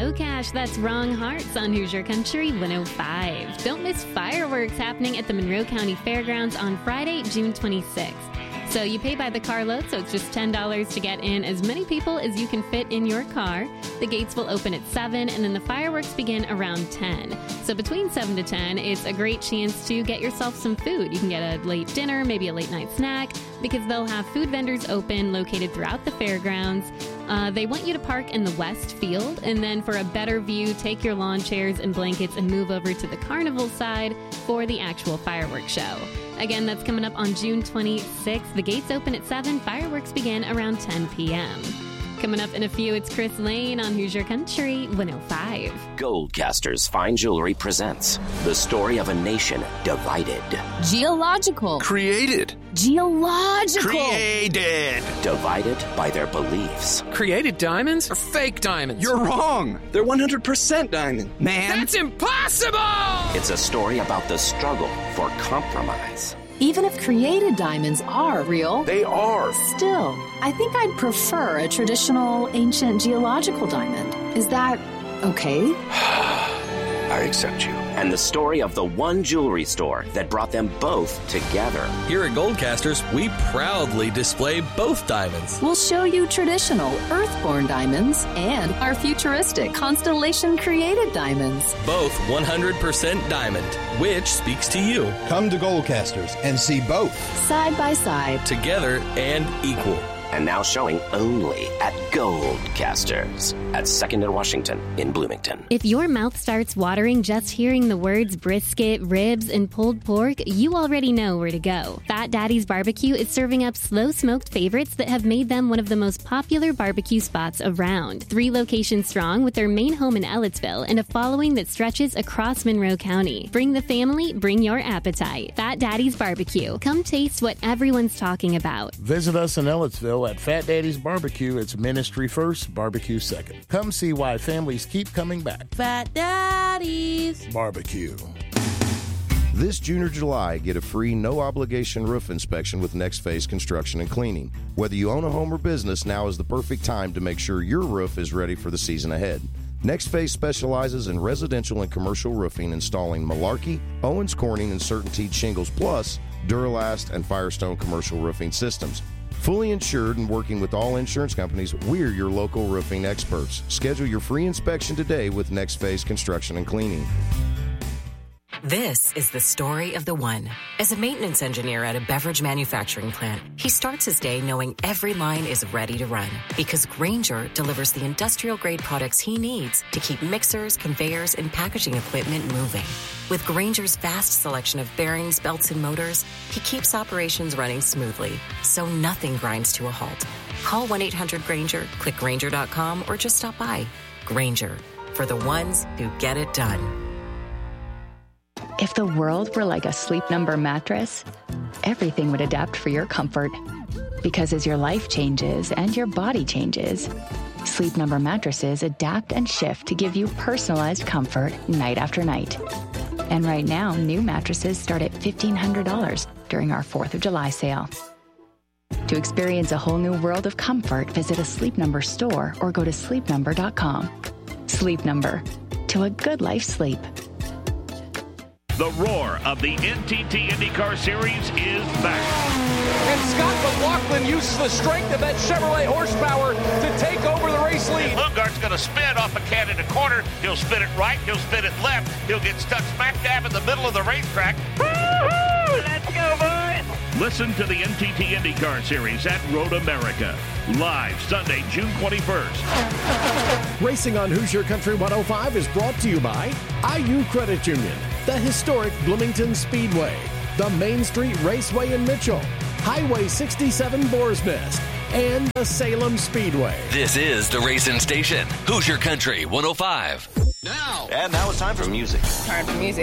No cash, that's Wrong Hearts on Hoosier Country 105. Don't miss fireworks happening at the Monroe County Fairgrounds on Friday, June 26th. So you pay by the carload, so it's just $10 to get in as many people as you can fit in your car. The gates will open at 7, and then the fireworks begin around 10. So between 7 to 10, it's a great chance to get yourself some food. You can get a late dinner, maybe a late night snack, because they'll have food vendors open located throughout the fairgrounds. They want you to park in the west field, and then for a better view, take your lawn chairs and blankets and move over to the carnival side for the actual fireworks show. Again, that's coming up on June 26th. The gates open at 7. Fireworks begin around 10 p.m. Coming up in a few, it's Chris Lane on Hoosier Country 105. Goldcasters Fine Jewelry presents the story of a nation divided. Geological. Created. Geological. Created. Divided by their beliefs. Created diamonds are fake diamonds. You're wrong. They're 100% diamond. Man. That's impossible! It's a story about the struggle for compromise. Even if created diamonds are real, They are. still, I think I'd prefer a traditional, ancient geological diamond. Is that okay? I accept you. And the story of the one jewelry store that brought them both together. Here at Goldcasters, we proudly display both diamonds. We'll show you traditional, earthborn diamonds and our futuristic, constellation-created diamonds. Both 100% diamond. Which speaks to you? Come to Goldcasters and see both. Side by side. Together and equal. And now showing only at Goldcasters at 2nd and Washington in Bloomington. If your mouth starts watering just hearing the words brisket, ribs, and pulled pork, you already know where to go. Fat Daddy's Barbecue is serving up slow-smoked favorites that have made them one of the most popular barbecue spots around. 3 locations strong with their main home in Ellettsville and a following that stretches across Monroe County. Bring the family, bring your appetite. Fat Daddy's Barbecue. Come taste what everyone's talking about. Visit us in Ellettsville at Fat Daddy's Barbecue. It's ministry first, barbecue second. Come see why families keep coming back. Fat Daddy's Barbecue. This June or July, get a free, no-obligation roof inspection with Next Phase Construction and Cleaning. Whether you own a home or business, now is the perfect time to make sure your roof is ready for the season ahead. Next Phase specializes in residential and commercial roofing, installing Malarkey, Owens Corning, and CertainTeed shingles, plus Duralast and Firestone commercial roofing systems. Fully insured and working with all insurance companies, we're your local roofing experts. Schedule your free inspection today with Next Phase Construction and Cleaning. This is the story of the one. As a maintenance engineer at a beverage manufacturing plant, he starts his day knowing every line is ready to run because Grainger delivers the industrial-grade products he needs to keep mixers, conveyors, and packaging equipment moving. With Grainger's vast selection of bearings, belts, and motors, he keeps operations running smoothly, so nothing grinds to a halt. Call 1-800-GRAINGER, click Grainger.com, or just stop by. Grainger, for the ones who get it done. If the world were like a Sleep Number mattress, everything would adapt for your comfort. Because as your life changes and your body changes, Sleep Number mattresses adapt and shift to give you personalized comfort night after night. And right now, new mattresses start at $1,500 during our 4th of July sale. To experience a whole new world of comfort, visit a Sleep Number store or go to sleepnumber.com. Sleep Number. To a good life sleep. The roar of the NTT IndyCar Series is back. And Scott McLaughlin uses the strength of that Chevrolet horsepower to take over the race lead. Lundgaard's going to spin off a Canada corner. He'll spin it right. He'll spin it left. He'll get stuck smack dab in the middle of the racetrack. Woo-hoo! Let's go, boys! Listen to the NTT IndyCar Series at Road America. Live Sunday, June 21st. Racing on Hoosier Country 105 is brought to you by IU Credit Union, the historic Bloomington Speedway, the Main Street Raceway in Mitchell, Highway 67 Boar's Nest, and the Salem Speedway. This is the Racing Station, Hoosier Country 105. Now! And now it's time for music. Time for music.